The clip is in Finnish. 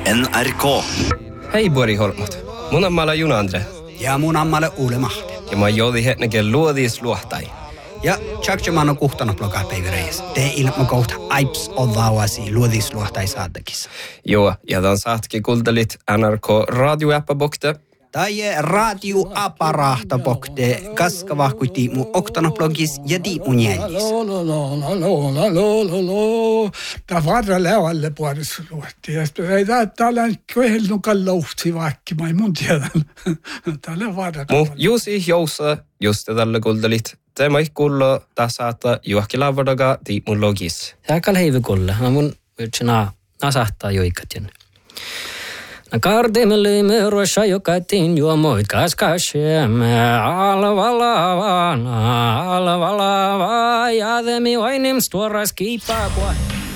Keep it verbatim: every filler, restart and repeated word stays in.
N R K. Hei Bori Holmat. Mun on Mala Junandre. Ja mun on Mala Uule Mahti. Ja mä joudin hetken luodis luohtai. Ja tjakjaman on kuhtanut blogaa päiväreis. Te ilma kohta aips odhaavasi luodis luohtai saattakissa. Joo, ja tämän saatkin kuultelit N R K radioäppäbokte. Tai radioaparahtabokte, kaska vahkuiti mun oktanoblogis ja di mun jällis. Tämä varra levalle puolessa luotti. Ja ei täällä kohdellunkaan louhti vaikka, mä ei mun tiedä. Täällä varra. Mu juusi jousa, just tälle kuultelit. Tämä ei kuullut tässä saattaa juokki lavadaga di mun logis. Jääkäl heivi kuulle. Mä mun yrtsinä nasahtaa joikatjen. Kardemelle ruosa jokatin juomoit kaskashemme alvalavana alvalava ja demi vainem stuoras kiipaa.